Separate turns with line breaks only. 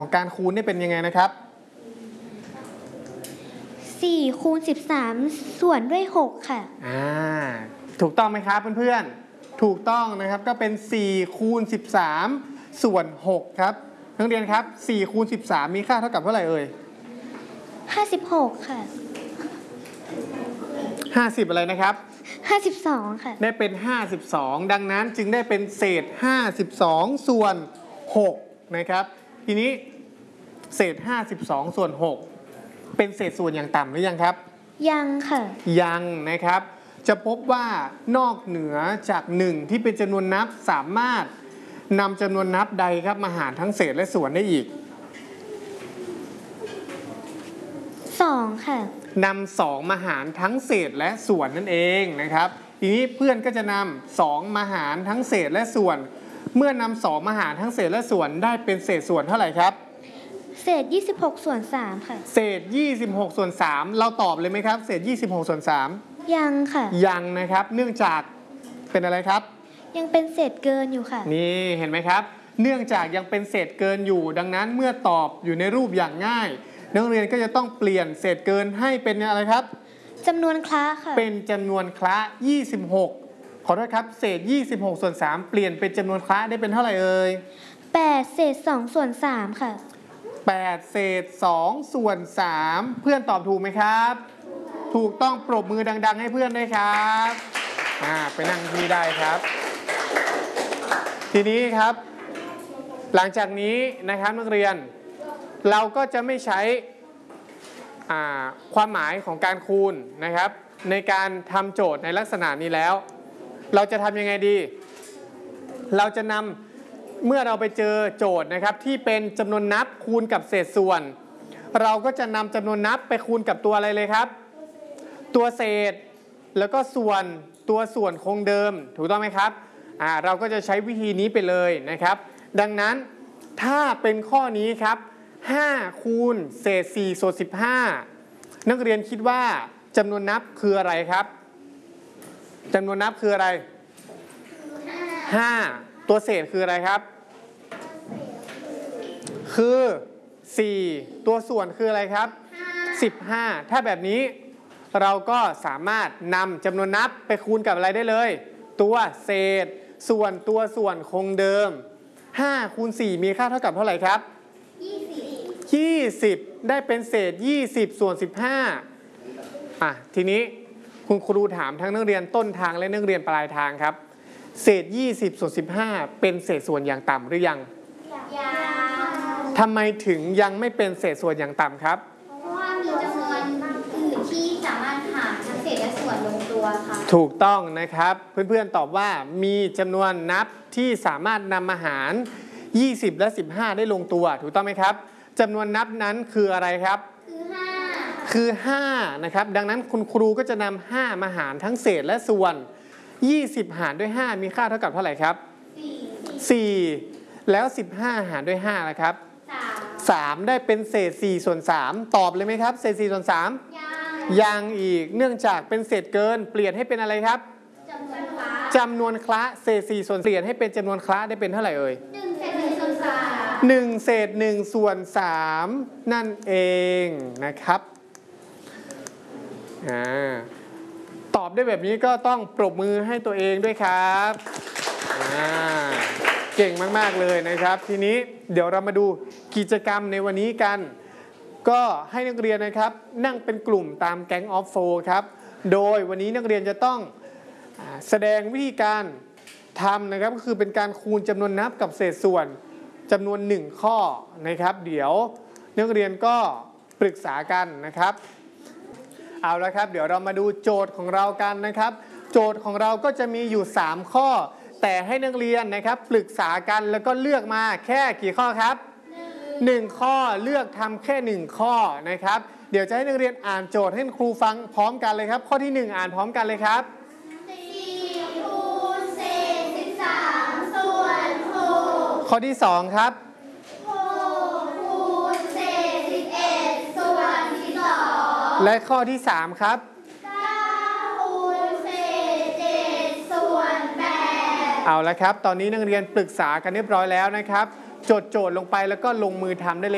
ของการคูณนี่เป็นยังไงนะครับ
4 คูณ 13 ส่วนด้วย 6 ค่ะ
ถูกต้องไหมครับเพื่อนๆถูกต้องนะครับก็เป็น4คูณ13ส่วน6ครับนักเรียนครับ4คูณ13มีค่าเท่ากับเท่าไหร่เอ่ย
56ค่ะ
50อะไรนะครับ
52ค่ะ
ได้เป็น52ดังนั้นจึงได้เป็นเศษ52ส่วน6นะครับทีนี้เศษ52ส่วน6เป็นเศษส่วนอย่างต่ำหรือยังครับ
ยังค่ะ
ยังนะครับจะพบว่านอกเหนือจาก1ที่เป็นจำนวนนับสามารถนำจำนวนนับใดครับมาหารทั้งเศษและส่วนได้อีก
2ค่ะ
นำ2มาหารทั้งเศษและส่วนนั่นเองนะครับทีนี้เพื่อนก็จะนำ2มาหารทั้งเศษและส่วนเมื่อนำ2มาหารทั้งเศษและส่วนได้เป็นเศษส่วนเท่าไหร่ครับ
เศษ26ส่วน3ค่ะ
เศษ26ส่วน3เราตอบเลยไหมครับเศษ26ส่วน3
ยังค่ะ
ยังนะครับเนื่องจากเป็นอะไรครับ
ยังเป็นเศษเกินอยู่ค่ะ
นี่เห็นไหมครับเนื่องจากยังเป็นเศษเกินอยู่ดังนั้นเมื่อตอบอยู่ในรูปอย่างง่ายนักเรียนก็จะต้องเปลี่ยนเศษเกินให้เป็นอะไรครับ
จำนวนคละค่ะ
เป็นจำนวนคละ26ขอโทษครับเศษ26ส่วน3เปลี่ยนเป็นจำนวนคละได้เป็นเท่าไหร่เอ่ย
8เศษ2ส่วน3ค่ะ
8เศษ2ส่วน3เพื่อนตอบถูกไหมครับถูกต้องปรบมือดังๆให้เพื่อนด้วยครับไปนั่งที่ได้ครับทีนี้ครับหลังจากนี้นะครับนักเรียนเราก็จะไม่ใช้ความหมายของการคูณนะครับในการทำโจทย์ในลักษณะนี้แล้วเราจะทำยังไงดีเราจะนำเมื่อเราไปเจอโจทย์นะครับที่เป็นจำนวนนับคูณกับเศษส่วนเราก็จะนำจำนวนนับไปคูณกับตัวอะไรเลยครับตัวเศษแล้วก็ตัวส่วนคงเดิมถูกต้องไหมครับเราก็จะใช้วิธีนี้ไปเลยนะครับดังนั้นถ้าเป็นข้อนี้ครับ5คูณเศษ4ส่วน15นักเรียนคิดว่าจำนวนนับคืออะไรครับจำนวนนับคืออะไร5ตัวเศษคืออะไรครับคือ4ตัวส่วนคืออะไรครับ15ถ้าแบบนี้เราก็สามารถนำจำนวนนับไปคูณกับอะไรได้เลยตัวเศษส่วนตัวส่วนคงเดิม5คูณ4มีค่าเท่ากับเท่าไหร่ครับ20ได้เป็นเศษ20ส่วน15ทีนี้คุณครูถามทั้งนักเรียนต้นทางและนักเรียนปลายทางครับเศษ20ส่วน15เป็นเศษส่วนอย่างต่ำหรือยังทำไมถึงยังไม่เป็นเศษส่วนอย่างต่ำครับ
เพราะว่ามีจำนวนอื่นที่สามารถหารทั้งเศษและส่วนลงตัวค่ะ
ถูกต้องนะครับเพื่อนๆตอบว่ามีจำนวนนับที่สามารถนำมาหาร20และ15ได้ลงตัวถูกต้องไหมครับจำนวนนับนั้นคืออะไรครับคือ5นะครับดังนั้นคุณครูก็จะนำ5มาหารทั้งเศษและส่วน20หารด้วย5มีค่าเท่ากับเท่าไหร่ครับ4แล้ว15หารด้วย5นะครับ3ได้เป็นเศษ4ส่วน3ตอบเลยไหมครับเศษ4ส่วน3ยังอีกเนื่องจากเป็นเศษเกินเปลี่ยนให้เป็นอะไรครับจำนวนคละเศษ4ส่วนเปลี่ยนให้เป็นจำนวนคละได้เป็นเท่าไหร่เอ่ย1เศษ1ส่วน3นั่นเองนะครับตอบได้แบบนี้ก็ต้องปรบมือให้ตัวเองด้วยครับเก่งมากๆเลยนะครับทีนี้เดี๋ยวเรามาดูกิจกรรมในวันนี้กันก็ให้นักเรียนนะครับนั่งเป็นกลุ่มตามแก๊งออฟโฟครับโดยวันนี้นักเรียนจะต้องแสดงวิธีการทำนะครับก็คือเป็นการคูณจำนวนนับกับเศษส่วนจำนวน1ข้อนะครับเดี๋ยวนักเรียนก็ปรึกษากันนะครับเอาละครับเดี๋ยวเรามาดูโจทย์ของเรากันนะครับโจทย์ของเราก็จะมีอยู่3ข้อแต่ให้นักเรียนนะครับปรึกษากันแล้วก็เลือกมาแค่กี่ข้อครับ1ข้อเลือกทำแค่1ข้อนะครับเดี๋ยวจะให้นักเรียนอ่านโจทย์ให้ครูฟังพร้อมกันเลยครับข้อที่1อ่านพร้อมกันเลยครับ
4คูณเศษ13ส่วน6
ข้อที่2ครับ
6คูณเศษ11ส่วน12
และข้อที่3ครับ
9คูณเศษ7ส่วน8
เอาละครับตอนนี้นักเรียนปรึกษากันเรียบร้อยแล้วนะครับจดโจทย์ลงไปแล้วก็ลงมือทำได้เลย